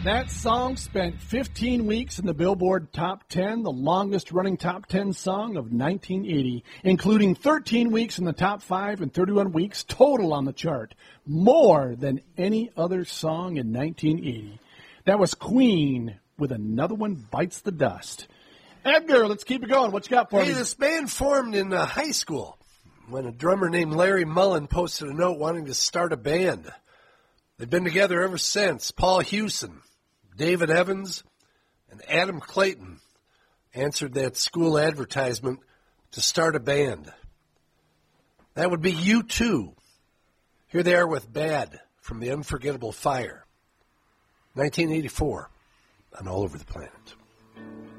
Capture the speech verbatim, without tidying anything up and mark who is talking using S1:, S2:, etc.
S1: That song spent fifteen weeks in the Billboard Top ten, the longest-running Top ten song of nineteen eighty, including thirteen weeks in the Top five and thirty-one weeks total on the chart, more than any other song in nineteen eighty. That was Queen with Another One Bites the Dust. Edgar, let's keep it going. What you got for
S2: hey,
S1: me?
S2: Hey, this band formed in uh, high school when a drummer named Larry Mullen posted a note wanting to start a band. They've been together ever since. Paul Hewson, David Evans, and Adam Clayton answered that school advertisement to start a band. That would be U two. Here they are with Bad from the Unforgettable Fire. nineteen eighty-four on All Over the Planet.